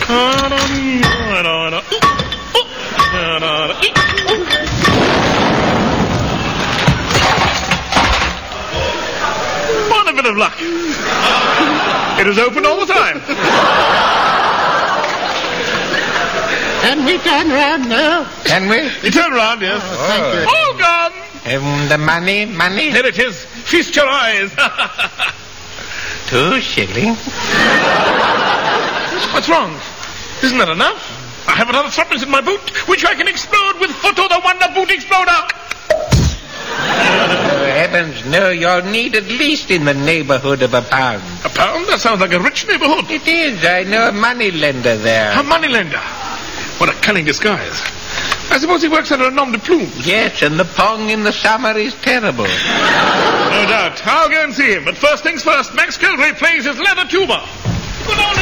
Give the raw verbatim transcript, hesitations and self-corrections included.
What a bit of luck. It is open all the time. Can we turn around now? Can we? You turn around, yes. Oh, thank you. All gone. Um, the money, money? Here it is. Feast your eyes. Two shillings. What's wrong? Isn't that enough? I have another threepence in my boot, which I can explode with Foto the Wonder Boot Exploder. Oh, heavens, no, you'll need at least in the neighborhood of a pound. A pound? That sounds like a rich neighborhood. It is. I know a moneylender there. A moneylender. What a cunning disguise. I suppose he works under a nom de plume. Yes, and the pong in the summer is terrible. No doubt. I'll go and see him. But first things first, Max Kilgrave plays his leather tuba. Good morning.